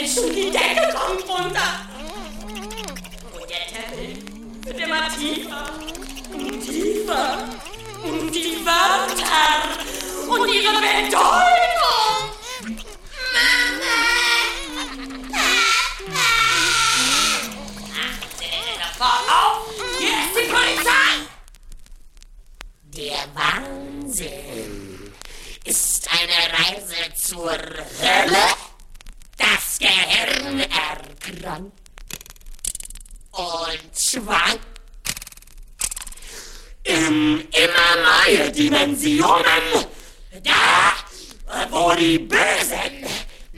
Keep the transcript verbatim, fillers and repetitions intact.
Menschen, die Decke kommt runter. Und der Teppich wird immer tiefer und tiefer. Und die Wörter und ihre Bedeutung. Mama! Sofort auf! Hier ist die Polizei! Der Wahnsinn ist eine Reise zur Hölle, das Gehirn erkrankt und schwankt in immer neue Dimensionen, da wo die Bösen